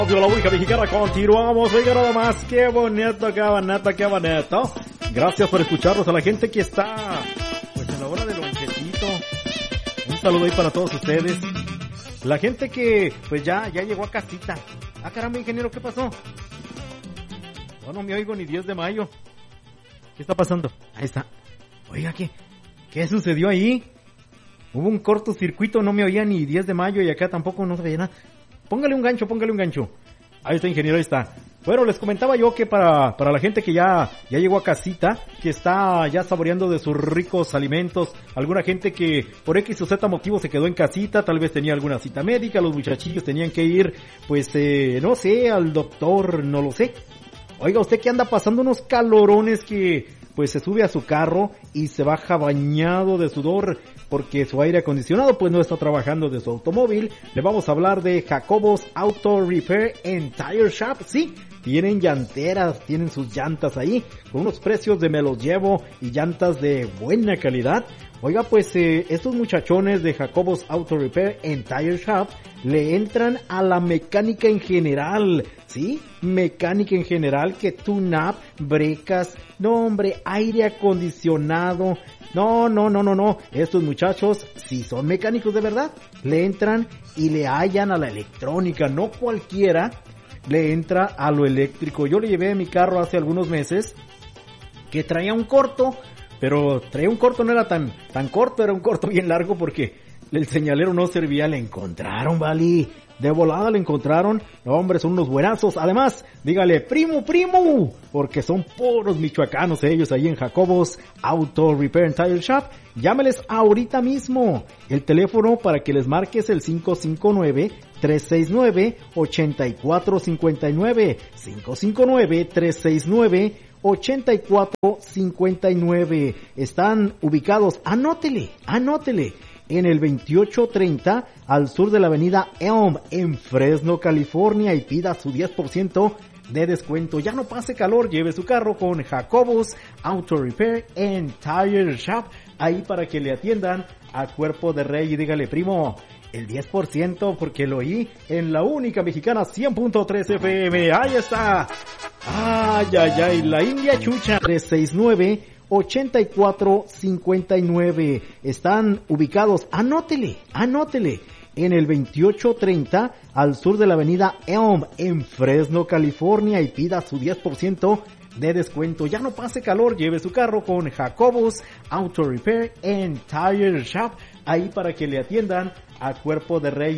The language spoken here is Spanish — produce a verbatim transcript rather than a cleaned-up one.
La única mexicana, continuamos. Oiga, nada más, qué bonito, qué bonito, qué bonito. Gracias por escucharnos a la gente que está pues en la hora del lonchecito. Un saludo ahí para todos ustedes. La gente que pues ya ya llegó a casita. Ah, caramba, ingeniero, ¿qué pasó? No, no me oigo ni diez de mayo. ¿Qué está pasando? Ahí está. Oiga, ¿qué? ¿Qué sucedió ahí? Hubo un cortocircuito, no me oía ni diez de mayo y acá tampoco no se veía nada. Póngale un gancho, póngale un gancho. Ahí está, ingeniero, ahí está. Bueno, les comentaba yo que para, para la gente que ya, ya llegó a casita, que está ya saboreando de sus ricos alimentos, alguna gente que por X o Z motivo se quedó en casita, tal vez tenía alguna cita médica, los muchachillos tenían que ir, pues, eh, no sé, al doctor, no lo sé. Oiga, usted que anda pasando unos calorones que, pues, se sube a su carro y se baja bañado de sudor porque su aire acondicionado pues no está trabajando de su automóvil. Le vamos a hablar de Jacobos Auto Repair and Tire Shop. Sí, tienen llanteras, tienen sus llantas ahí con unos precios de me los llevo y llantas de buena calidad. Oiga, pues eh, estos muchachones de Jacobos Auto Repair and Tire Shop le entran a la mecánica en general, ¿sí? Mecánica en general, que tune-up, brecas, no hombre, aire acondicionado. No, no, no, no, no. Estos muchachos, si son mecánicos de verdad, le entran y le hallan a la electrónica. No cualquiera le entra a lo eléctrico. Yo le llevé mi carro hace algunos meses que traía un corto, pero traía un corto, no era tan, tan corto, era un corto bien largo porque el señalero no servía. Le encontraron, vale. De volada le encontraron. No, hombre, son unos buenazos. Además, dígale, primo, primo, porque son puros michoacanos ellos ahí en Jacobos Auto Repair and Tire Shop. Llámeles ahorita mismo. El teléfono para que les marques el cinco cinco nueve, tres seis nueve, ocho cuatro cinco nueve. cinco cinco nueve, tres seis nueve, ocho cuatro cinco nueve. Están ubicados, anótele, anótele. En el veintiocho treinta al sur de la avenida Elm en Fresno, California, y pida su diez por ciento de descuento. Ya no pase calor, lleve su carro con Jacobos Auto Repair and Tire Shop, ahí para que le atiendan a cuerpo de rey. Y dígale, primo, el diez por ciento porque lo oí en la única mexicana cien punto tres F M. Ahí está. Ay, ay, ay, la India Chucha. tres seis nueve, ocho cuatro cinco nueve. Están ubicados, anótele, anótele, en el veintiocho treinta al sur de la avenida Elm en Fresno, California, y pida su diez por ciento de descuento. Ya no pase calor, lleve su carro con Jacobos Auto Repair and Tire Shop, ahí para que le atiendan a cuerpo de rey.